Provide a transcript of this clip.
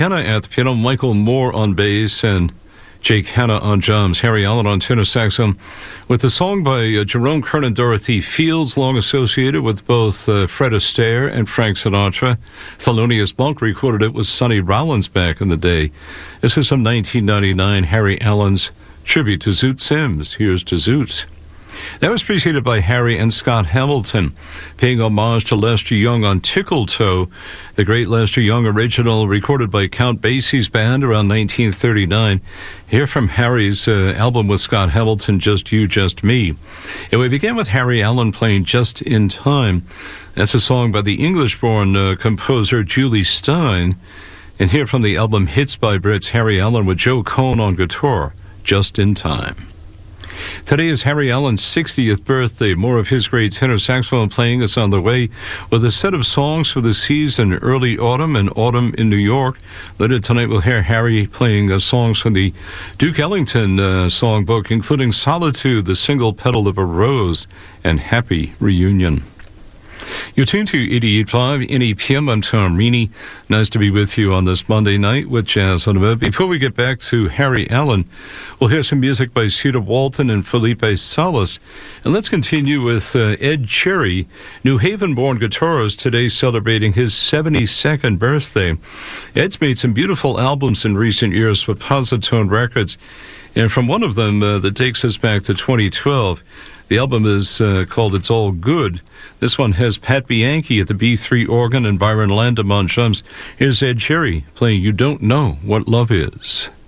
Hanna at the piano, Michael Moore on bass, and Jake Hanna on drums. Harry Allen on tenor saxophone, with a song by Jerome Kern and Dorothy Fields, long associated with both Fred Astaire and Frank Sinatra. Thelonious Monk recorded it with Sonny Rollins back in the day. This is from 1999, Harry Allen's tribute to Zoot Sims. Here's to Zoot. That was preceded by Harry and Scott Hamilton, paying homage to Lester Young on Tickle Toe, the great Lester Young original recorded by Count Basie's band around 1939. Here from Harry's album with Scott Hamilton, Just You, Just Me. And we began with Harry Allen playing Just in Time. That's a song by the English-born composer Julie Stein. And here from the album Hits by Brits, Harry Allen with Joe Cohn on guitar, Just in Time. Today is Harry Allen's 60th birthday. More of his great tenor saxophone playing is on the way with a set of songs for the season, early autumn and autumn in New York. Later tonight we'll hear Harry playing songs from the Duke Ellington songbook, including Solitude, The Single Petal of a Rose, and Happy Reunion. You're tuned to 88.5 NEPM. I'm Tom Reaney. Nice to be with you on this Monday night with Jazz on the Web. Before we get back to Harry Allen, we'll hear some music by Cedar Walton and Felipe Salas. And let's continue with Ed Cherry, New Haven-born guitarist, today celebrating his 72nd birthday. Ed's made some beautiful albums in recent years with Positone Records. And from one of them that takes us back to 2012, the album is called It's All Good. This one has Pat Bianchi at the B3 organ and Byron Landam on drums. Here's Ed Cherry playing You Don't Know What Love Is.